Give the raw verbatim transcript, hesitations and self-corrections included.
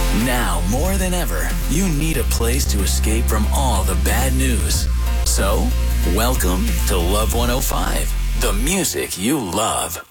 Now, more than ever, you need a place to escape from all the bad news. So, welcome to Love one oh five, the music you love.